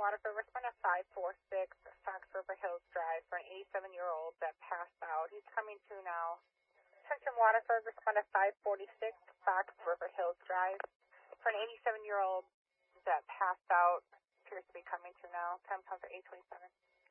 Waterford, respond to 546 Fox River Hills Drive for an 87-year-old that passed out. He's coming to now. Attention Waterford, respond to 546 Fox River Hills Drive for an 87-year-old that passed out. Appears to be coming to now. Time comes at 8:27.